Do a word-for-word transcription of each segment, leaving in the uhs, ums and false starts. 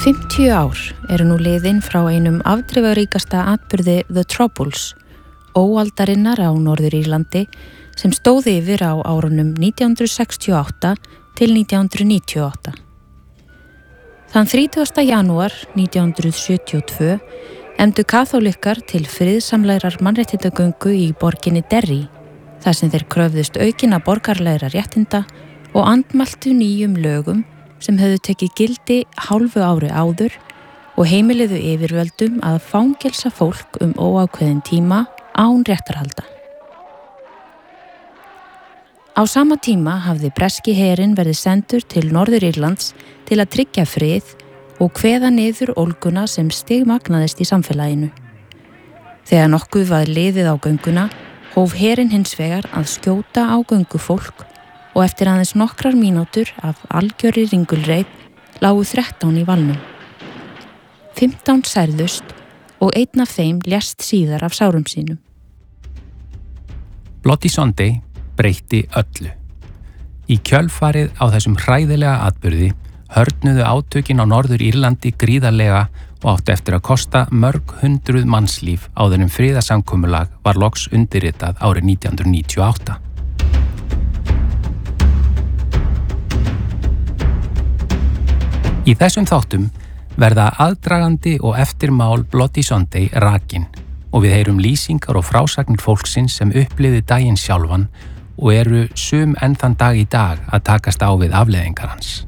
fimmtíu ár eru nú liðin frá einum afdrifaríkasta atburði The Troubles, óaldarinnar á Norður-Írlandi sem stóði yfir á árunum nítján hundruð sextíu og átta til nítján hundruð níutíu og átta. Þann þrítugasta janúar nítján hundruð sjötíu og tvö efndu kaþólikkar til friðsamlegrar mannréttindagöngu í borginni Derry, þar sem þeir kröfðust aukinna borgaralegra réttinda og andmæltu nýjum lögum sem höfðu tekið gildi hálfu ári áður og heimiliðu yfirvöldum að fangelsa fólk um óákveðin tíma án réttarhalda. Á sama tíma hafði breski herinn verið sendur til Norður-Írlands til að tryggja frið og kveða niður ólguna sem stigmagnaðist í samfélaginu. Þegar nokkuð var liðið á gönguna, hóf herinn hins vegar að skjóta á göngufólk og eftir aðeins nokkrar mínútur af algjörri ringulreið lágu þrettán í valnum. fimmtán særðust og einn af þeim lést síðar af sárum sínum. Bloody Sunday breytti öllu. Í kjölfarið á þessum hræðilega atburði hörnuðu átökin á Norður-Írlandi gríðarlega og áttu eftir að kosta mörg hundruð mannslíf áður en friðarsamkomulag var loks undirritað árið nítján hundruð níutíu og átta. Í þessum þáttum verða aðdragandi og eftirmál Bloody Sunday rakin og við heyrum lýsingar og frásagnir fólksins sem upplifði daginn sjálfan og eru sum enn þann dag í dag að takast á við afleiðingar hans.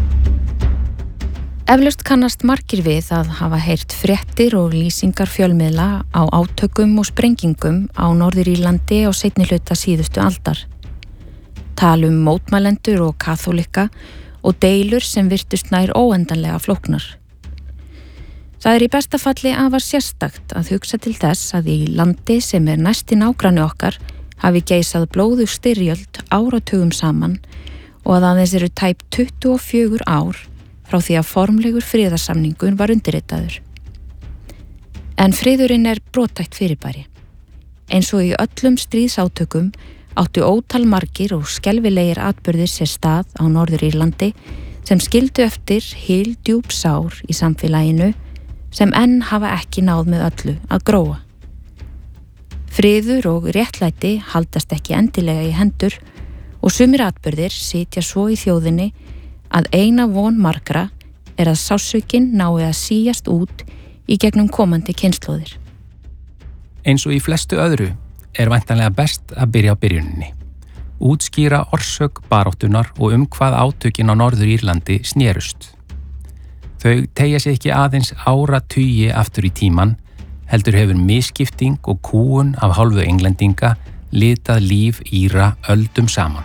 Eflaust kannast margir við að hafa heyrt fréttir og lýsingar fjölmiðla á átökum og sprengingum á Norður-Írlandi á seinni hluta síðustu aldar. Talum mótmælendur og kaþólikka og deilur sem virtust nær óendanlega flóknar. Það er í besta falli afar sérstakt að hugsa til þess að í landi sem er næsti nágranni okkar hafi geisað blóðug styrjöld áratugum saman og að aðeins eru tæp tuttugu og fjögur ár frá því að formlegur friðarsamningur var undirritaður. En friðurinn er brothætt fyrirbæri. Eins og í öllum stríðsátökum áttu ótal margir og skelfilegir atburðir sér stað á Norður-Írlandi sem skildu eftir heil djúp sár í samfélaginu sem enn hafa ekki náð með öllu að gróa. Friður og réttlæti haldast ekki endilega í hendur og sumir atburðir sitja svo í þjóðinni að eina von margra er að sársaukinn nái að síast út í gegnum komandi kynslóðir. Eins og í flestu öðru er væntanlega best að byrja á byrjuninni. Útskýra orsök baráttunar og um hvað átökin á Norður-Írlandi snerust. Þau teygja sig ekki aðeins áratugi aftur í tíman, heldur hefur misskipting og kúgun af hálfu englendinga litað líf Íra öldum saman.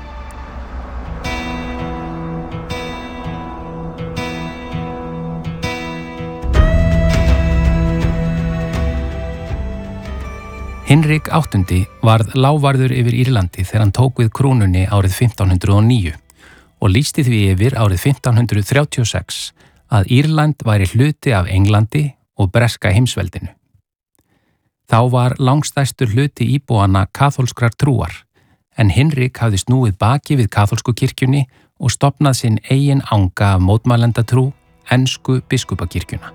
Hinrik áttunda varð lávarður yfir Írlandi þegar hann tók við krúnunni árið fimmtán hundruð og níu og lýsti því yfir árið fimmtán hundruð þrjátíu og sex að Írland væri hluti af Englandi og breska heimsveldinu. Þá var langstærstur hluti íbúanna kaþólskrar trúar, en Hinrik hafði snúið baki við kaþólsku kirkjunni og stofnað sinn eigin anga af mótmælendatrú, ensku biskupakirkjuna.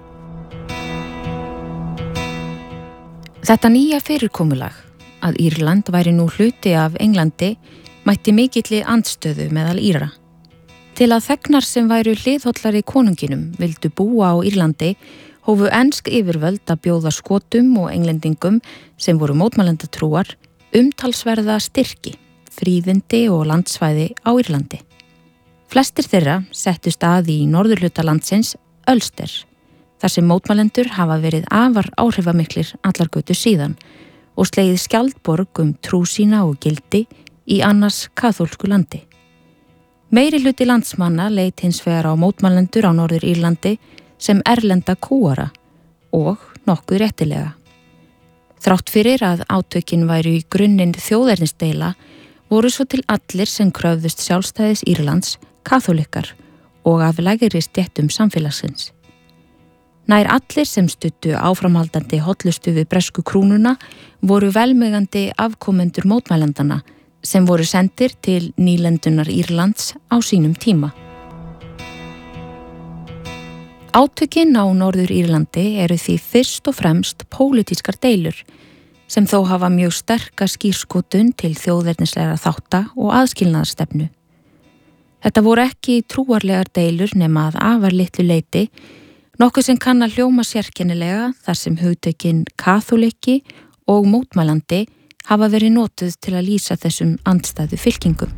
Þetta nýja fyrirkomulag, að Írland væri nú hluti af Englandi, mætti mikilli andstöðu meðal Íra. Til að þegnar sem væru hliðhollari konunginum vildu búa á Írlandi, hófu ensk yfirvöld að bjóða Skotum og englendingum sem voru mótmælendatrúar umtalsverða styrki, fríðindi og landsvæði á Írlandi. Flestir þeirra settust að í norðurhluta landsins Ulster, þar sem mótmælendur hafa verið afar áhrifamiklir allar götu síðan og slegið skjaldborg um trú sína og gildi í annars kaþólsku landi. Meiri hluti landsmanna leit hins vegar á mótmælendur á Norður-Írlandi sem erlenda kúara og nokkuð réttilega. Þrátt fyrir að átökin væru í grunninn þjóðernisdeila voru svo til allir sem kröfðust sjálfstæðis Írlands kaþólikkar og af lægri stéttum samfélagsins. Nær allir sem studdu áframhaldandi hollustu við bresku krúnuna voru velmegandi afkomendur mótmælendana sem voru sendir til nýlendunar Írlands á sínum tíma. Átökin á Norður Írlandi eru því fyrst og fremst pólitískar deilur sem þó hafa mjög sterka skírskotun til þjóðernislegra þátta og aðskilnaðarstefnu. Þetta voru ekki trúarlegar deilur nema að afar litlu leyti, nokkuð sem kann að hljóma sérkennilega þar sem hugtökin kaþólikki og mótmælandi hafa verið notuð til að lýsa þessum andstæðu fylkingum.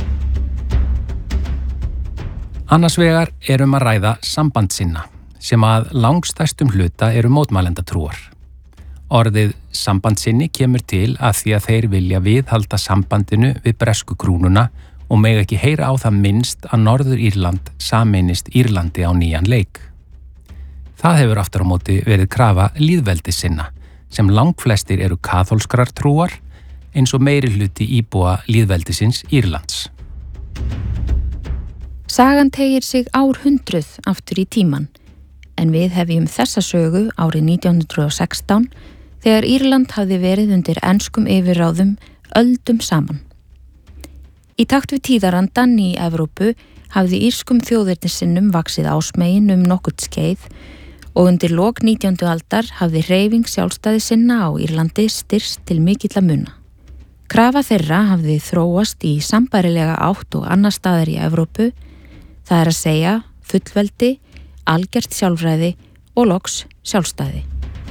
Annars vegar erum að ræða sambandsinna sem að langstærstum hluta eru mótmælendatrúar. Orðið sambandsinni kemur til að því að þeir vilja viðhalda sambandinu við bresku krúnuna og mega ekki heyra á það minnst að Norður Írland sameinist Írlandi á nýjan leik. Það hefur aftur á móti verið krafa lýðveldissinna sem langflestir eru kaþólskrar trúar eins og meiri hluti íbúa lýðveldisins Írlands. Sagan tegir sig árhundruð aftur í tíman, en við hefjum þessa sögu árið nítján hundrað og sextán þegar Írland hafði verið undir enskum yfirráðum öldum saman. Í takt við tíðarandan í Evrópu hafði írskum þjóðernisinnum vaxið ásmegin um nokkurt skeið og undir lok nítjándu aldar hafði hreyfing sjálfstæði sinna á Írlandi styrst til mikilla muna. Krafa þeirra hafði þróast í sambærilega átt og annar staðar í Evrópu, það er að segja fullveldi, algjört sjálfræði og loks sjálfstæði.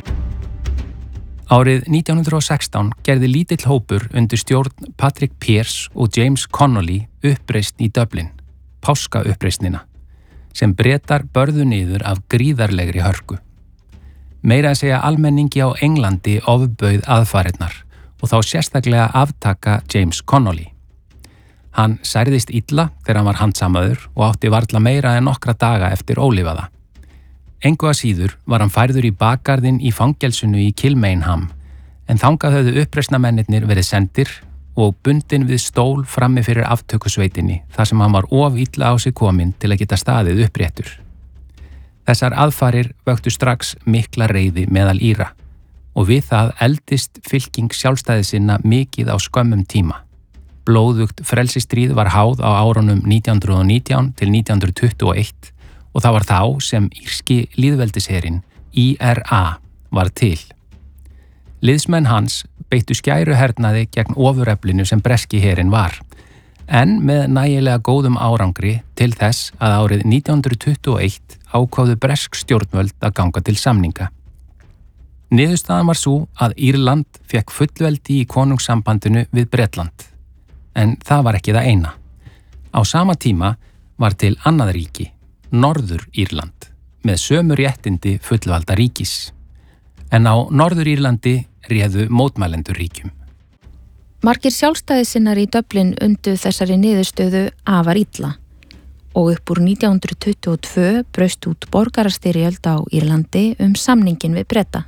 Árið nítján hundrað og sextán gerði lítill hópur undir stjórn Patrick Pearse og James Connolly uppreisn í Dublin, páskauppreisnina, sem Bretar börðu niður af gríðarlegri hörku. Meira að segja almenningi á Englandi ofbauð aðfarirnar og þá sérstaklega aftaka James Connolly. Hann særðist illa þegar hann var handsamaður og átti varla meira en nokkra daga eftir ólifaða. Engu að síður var hann færður í bakgarðinn í fangelsinu í Kilmainham, en þangað höfðu uppreisnarmennirnir verið sendir og bundinn við stól frammi fyrir aftökusveitinni þar sem hann var of illa á sig kominn til að geta staðið uppréttur. Þessar aðfarir vöktu strax mikla reiði meðal Íra og við það eldist fylking sjálfstæðisinna mikið á skömmum tíma. Blóðugt frelsistríð var háð á árunum nítján hundrað og nítján til nítján hundruð tuttugu og eitt og það var þá sem írski lýðveldisherinn I R A var til. Liðsmenn hans beittu skæru hernaði gegn ofureflinu sem breski herinn var, en með nægilega góðum árangri til þess að árið nítján hundruð tuttugu og eitt ákváðu bresk stjórnvöld að ganga til samninga. Niðurstaðan var sú að Írland fékk fullveldi í konungssambandinu við Bretland. En það var ekki það eina. Á sama tíma var til annað ríki, Norður Írland, með sömu réttindi fullvalda ríkis. En á Norður Írlandi réðu mótmælendur ríkjum. Margir sjálfstæðisinnar í Dublin undu þessari niðurstöðu afar illa og upp úr nítján hundruð tuttugu og tvö braust út borgarastyrjöld á Írlandi um samningin við Breta.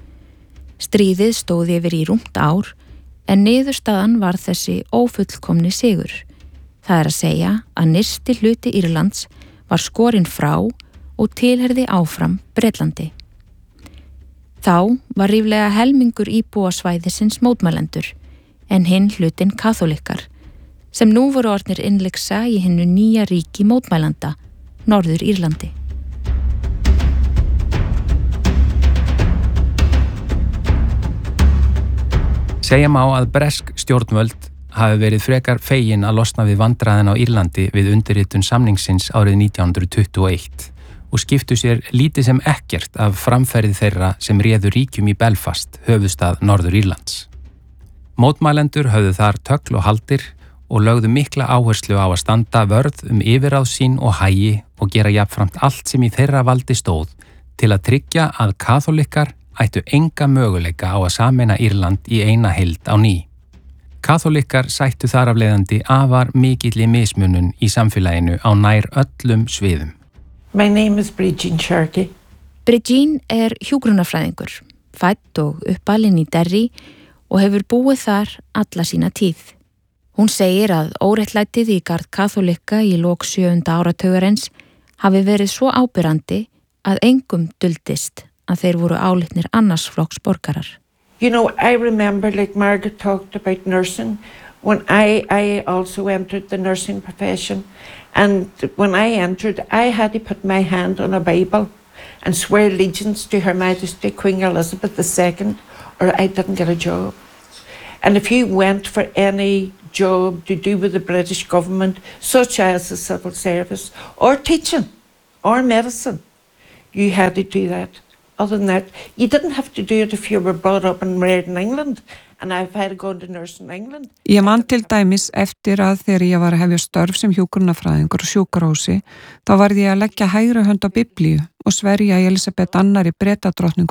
Stríðið stóð yfir í rúmt ár en niðurstaðan var þessi ófullkomni sigur. Það er að segja að nyrsti hluti Írlands var skorinn frá og tilherði áfram Bretlandi. Þá var ríflega helmingur íbúa svæðisins mótmælendur en hinn hlutin kaþólikkar sem nú voru orðnir innleiksa í hinnu nýja ríki mótmælanda, Norður Írlandi. Segja má að bresk stjórnvöld hafi verið frekar fegin að losna við vandræðin á Írlandi við undirritun samningsins árið nítján hundruð tuttugu og eitt og skiptu sér lítið sem ekkert af framferði þeirra sem réðu ríkjum í Belfast, höfuðstað Norður Írlands. Mótmælendur höfðu þar tögl og haldir og lögðu mikla áherslu á að standa vörð um yfirráð sín og hagi og gera jafnframt allt sem í þeirra valdi stóð til að tryggja að kaþólikkar ættu enga möguleika á að sameina Írland í eina heild á ný. Kaþólikkar sættu þar af leiðandi afar mikilli mismunun í samfélaginu á nær öllum sviðum. My name is Bridgine Sharkey. Bridgine er hjúkrunarfræðingur, fædd og uppalinn í Derry og hefur búið þar alla sína tíð. Hún segir að óréttlætið í garð kaþólikka í lok sjöunda áratugarins hafi verið svo ábyrrandi að engum duldist að þeir voru álitnir annars flokks borgarar. You know, I remember, like Margaret talked about nursing, when I, I also entered the nursing profession, And when I entered, I had to put my hand on a Bible and swear allegiance to Her Majesty Queen Elizabeth the Second, or I didn't get a job. And if you went for any job to do with the British government, such as the civil service, or teaching, or medicine, you had to do that. Other than that, you didn't have to do it if you were brought up and reared in England. And I've had to go to nurse in England. Ég man til dæmis eftir að þegar ég var að hefja störf sem hjúkrunarfræðingur og sjúkrahúsi, þá varð ég að leggja hægri hönd á Biblíu og sverja Elísabet annarri Bretadrottningu